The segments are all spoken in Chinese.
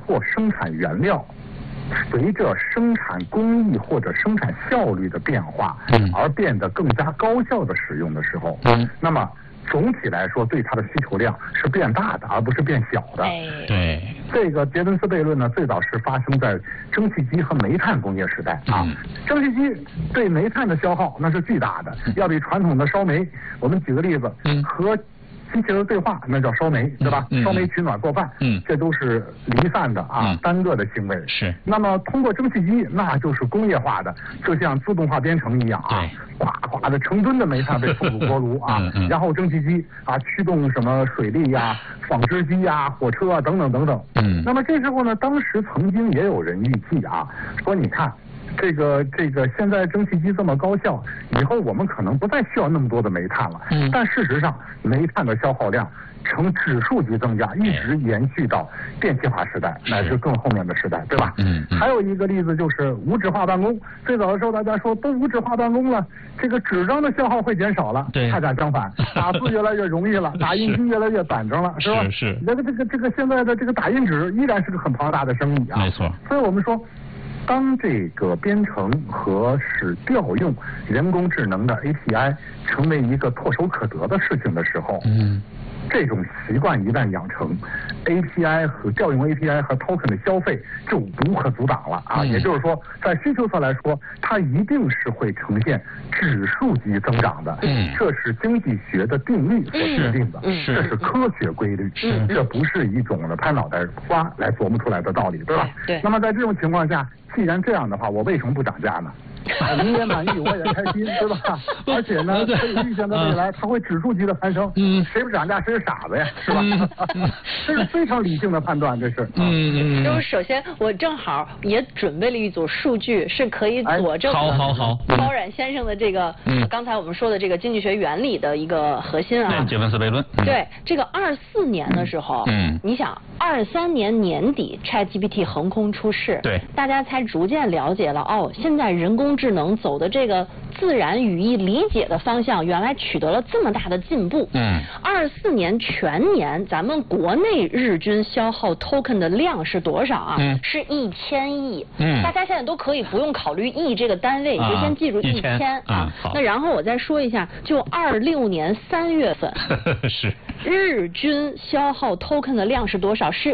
括生产原料，随着生产工艺或者生产效率的变化，而变得更加高效的使用的时候，那么总体来说对它的需求量是变大的，而不是变小的。 对， 这个杰伦斯悖论呢，最早是发生在蒸汽机和煤炭工业时代啊。蒸汽机对煤炭的消耗那是巨大的，要比传统的烧煤。我们举个例子，和机器人对话，那叫烧煤，对吧？烧煤取暖做饭，这都是离散的啊，单个的行为。 是。 那么通过蒸汽机，那就是工业化的，就像自动化编程一样啊，哗哗的成吨的煤炭被送入锅炉啊，然后蒸汽机啊驱动什么水力呀、纺织机呀、火车啊等等等等。那么这时候呢，当时曾经也有人预计啊，说你看。这个现在蒸汽机这么高效，以后我们可能不再需要那么多的煤炭了。但事实上，煤炭的消耗量呈指数级增加，一直延续到电气化时代乃至更后面的时代，对吧？还有一个例子就是无纸化办公。最早的时候大家说都无纸化办公了，这个纸张的消耗会减少了，恰恰相反，打字越来越容易了，打印机越来越板正了，是吧？ 是。 这个现在的这个打印纸依然是个很庞大的生意啊。 没错。 所以我们说。当这个编程和调用人工智能的 API 成为一个唾手可得的事情的时候，这种习惯一旦养成 ，API 和调用 API 和 token 的消费就无可阻挡了啊！也就是说，在需求侧来说，它一定是会呈现指数级增长的。这是经济学的定律所决定的，这是科学规律，这不是一种拍脑袋瓜来琢磨出来的道理，对吧？ 对。 那么在这种情况下，既然这样的话，我为什么不涨价呢？你也满意，我也开心，对吧？而且呢，可以预见的未来，它会指数级的攀升。谁不涨价谁是傻子呀，是吧？这是非常理性的判断，这是。 就是首先，我正好也准备了一组数据，是可以佐证好高冉先生的这个刚才我们说的这个经济学原理的一个核心啊。 杰伦斯悖论。 对，这个24年的时候，你想23年年底 ChatGPT 横空出世， 对， 大家才逐渐了解了哦，现在人工智能走的这个自然语义理解的方向，原来取得了这么大的进步。24年全年咱们国内日均消耗 token 的量是多少啊？是1000亿。大家现在都可以不用考虑亿这个单位，你就先记住1000啊。那然后我再说一下，就26年3月份是日均消耗 token 的量是多少？是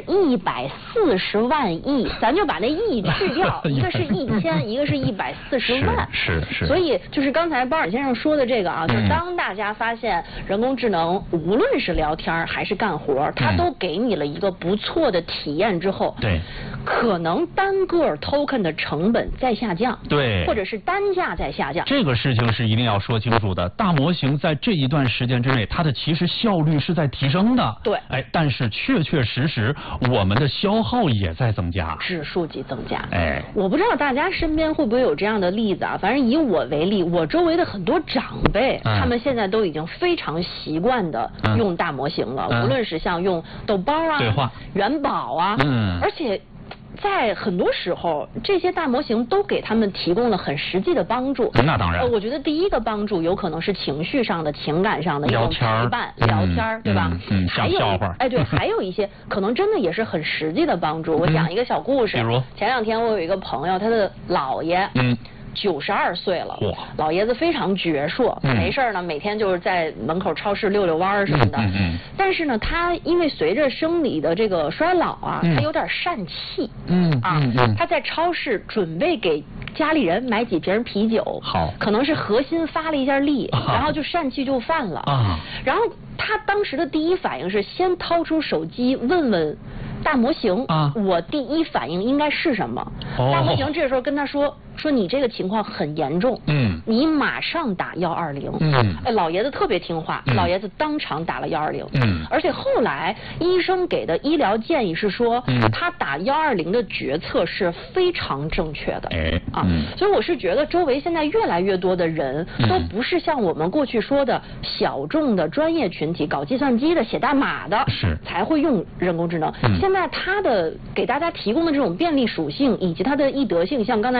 140万亿。咱就把那亿去掉，一个是1000，一个是140万。 是。 所以就是刚才包尔先生说的这个啊，就当大家发现人工智能无论是聊天还是干活，它都给你了一个不错的体验之后， 对， 可能单个 token 的成本在下降， 对， 或者是单价在下降。 这个事情是一定要说清楚的。大模型在这一段时间之内，它的其实效率是在提升的。 对， 但是确实我们的消耗也在增加， 指数级增加。我不知道大家身边会不会有这样的例子啊？反正以我为例，我周围的很多长辈，他们现在都已经非常习惯的用大模型了，无论是像用豆包啊、 对话、 元宝啊，而且在很多时候，这些大模型都给他们提供了很实际的帮助。 那当然， 我觉得第一个帮助有可能是情绪上的、情感上的一种陪伴、聊天，对吧？ 讲笑话。 对，还有一些可能真的也是很实际的帮助。我讲一个小故事。比如前2天我有一个朋友，他的姥爷92岁了，老爷子非常矍铄，没事呢，每天就是在门口超市溜溜弯什么的。但是呢，他因为随着生理的这个衰老啊，他有点疝气。他在超市准备给家里人买几瓶啤酒，可能是核心发了一下力，然后就疝气就犯了。然后他当时的第一反应是先掏出手机问问大模型，我第一反应应该是什么？大模型这时候跟他说你这个情况很严重，你马上打120。老爷子特别听话，老爷子当场打了120。而且后来医生给的医疗建议是说，他打120的决策是非常正确的。所以我是觉得周围现在越来越多的人都不是像我们过去说的小众的专业群体，搞计算机的、写代码的才会用人工智能。现在它的给大家提供的这种便利属性以及它的易得性，像刚才包冉先生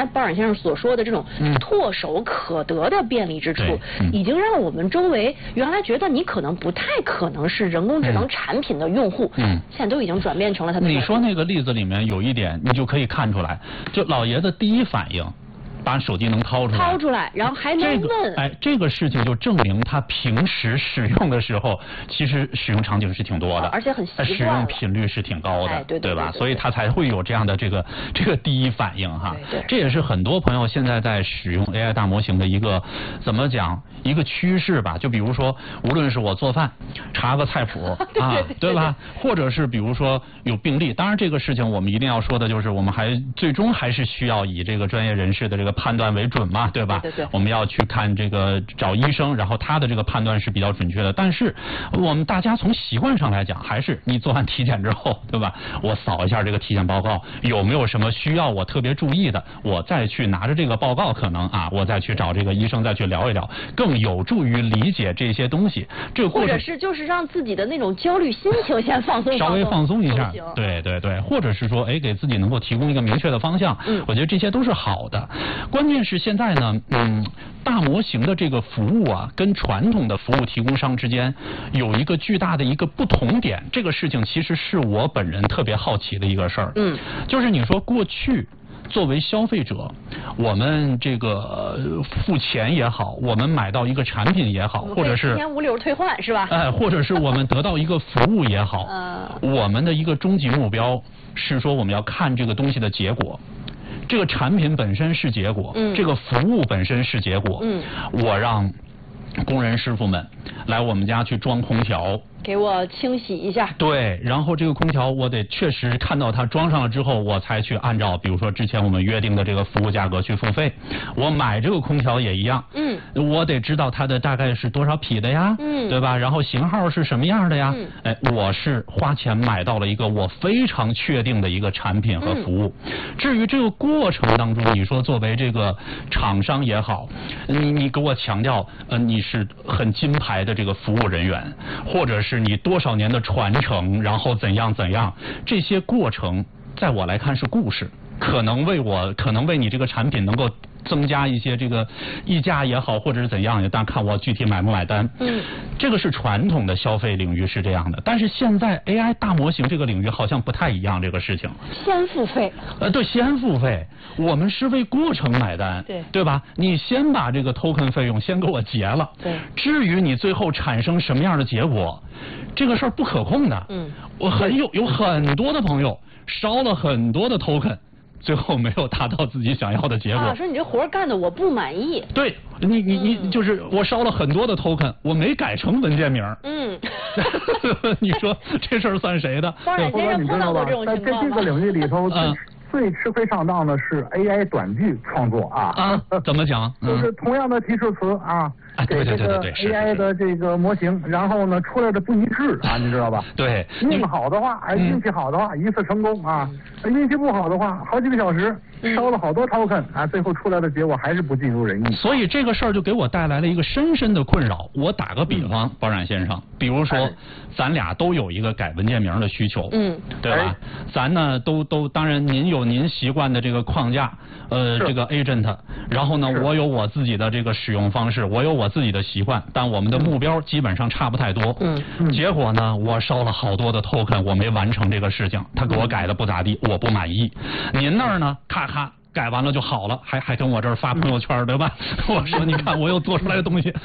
先生所说的这种唾手可得的便利之处，已经让我们周围原来觉得你可能不太可能是人工智能产品的用户，现在都已经转变成了他的。 你说那个例子里面有一点，你就可以看出来，就老爷子第一反应。把手机能掏出来， 然后还能问， 这个事情就证明他平时使用的时候，其实使用场景是挺多的， 而且很习惯， 使用频率是挺高的， 对吧？所以他才会有这样的这个第一反应哈。这也是很多朋友现在在使用 AI 大模型的一个怎么讲一个趋势吧？就比如说，无论是我做饭查个菜谱啊，对吧？或者是比如说有病例，当然这个事情我们一定要说的就是，我们最终还是需要以这个专业人士的这个判断为准嘛，对吧？ 对， 我们要去看这个找医生，然后他的这个判断是比较准确的。但是我们大家从习惯上来讲，还是你做完体检之后，对吧？我扫一下这个体检报告，有没有什么需要我特别注意的，我再去拿着这个报告，可能我再去找这个医生再去聊一聊，更有助于理解这些东西。这个过程或者是就是让自己的那种焦虑心情先放松， 稍微放松一下，对，或者是说，给自己能够提供一个明确的方向。我觉得这些都是好的。关键是现在呢，大模型的这个服务跟传统的服务提供商之间有一个巨大的一个不同点。这个事情其实是我本人特别好奇的一个事儿。就是你说过去作为消费者，我们这个付钱也好，我们买到一个产品也好，或者是提前无理由退换是吧？ 或者是我们得到一个服务也好，我们的一个终极目标是说我们要看这个东西的结果。这个产品本身是结果，这个服务本身是结果。我让工人师傅们来我们家去装空调， 给我清洗一下。 对，然后这个空调我得确实看到它装上了之后，我才去按照比如说之前我们约定的这个服务价格去付费。我买这个空调也一样，我得知道它的大概是多少匹的呀，对吧？然后型号是什么样的呀？我是花钱买到了一个我非常确定的一个产品和服务。至于这个过程当中，你说作为这个厂商也好，你给我强调，你是很金牌的这个服务人员，或者是你多少年的传承，然后怎样，这些过程在我来看是故事，可能为你这个产品能够增加一些这个溢价也好，或者是怎样，但看我具体买不买单。这个是传统的消费领域是这样的，但是现在 AI 大模型这个领域好像不太一样，这个事情。 先付费。 对，先付费，我们是为过程买单，对吧？你先把这个 token 费用先给我结了，至于你最后产生什么样的结果，这个事儿不可控的。我有很多的朋友烧了很多的 token。最后没有达到自己想要的结果。 说你这活干的我不满意。 对，你就是我烧了很多的 token， 我没改成文件名。你说这事儿算谁的？ 当然，先生碰到过这种情况吗？ 在这个领域里头，最吃亏上当的是 AI 短剧创作怎么讲？ 就是同样的提示词给这个 AI 的这个模型，然后呢出来的不一致你知道吧？ 对， 运好的话，运气好的话一次成功运气不好的话好几个小时烧了好多 token 最后出来的结果还是不尽如人意。 所以这个事儿就给我带来了一个深深的困扰。我打个比方，包冉先生，比如说咱俩都有一个改文件名的需求，对吧？咱呢都当然您有您习惯的这个框架，这个 agent， 然后呢我有我自己的这个使用方式，我有我自己的习惯，但我们的目标基本上差不太多。结果呢我烧了好多的 token， 我没完成这个事情，他给我改的不咋地，我不满意。您那儿呢咔改完了就好了，还跟我这儿发朋友圈，对吧？我说你看我又做出来的东西，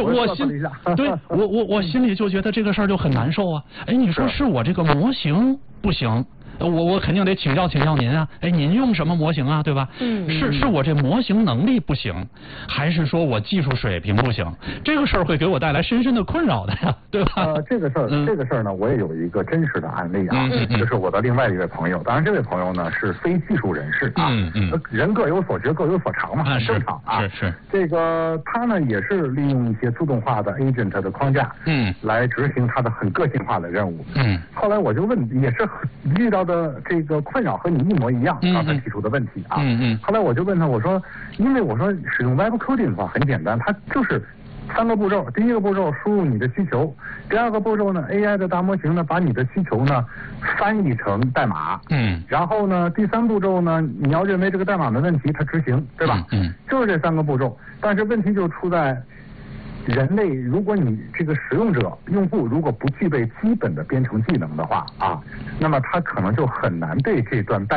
我心里就觉得这个事儿就很难受你说是我这个模型不行，我肯定得请教您您用什么模型对吧？是我这模型能力不行，还是说我技术水平不行？这个事儿会给我带来深深的困扰的呀，对吧？ 这个事儿呢，我也有一个真实的案例就是我的另外一位朋友，当然这位朋友呢是非技术人士人各有所学各有所长嘛，很正常是这个他呢也是利用一些自动化的 agent 的框架来执行他的很个性化的任务后来我就问，也是遇到的这个困扰和你一模一样，刚才提出的问题后来我就问他，我说因为我说使用 web coding 的话很简单，它就是 3个步骤，第一个步骤输入你的需求，第二个步骤呢 AI 的大模型呢把你的需求呢翻译成代码，然后呢第3步骤呢你要认为这个代码没问题，它执行，对吧？就是这3个步骤，但是问题就出在人类，如果你这个使用者用户如果不具备基本的编程技能的话啊，那么他可能就很难对这段代码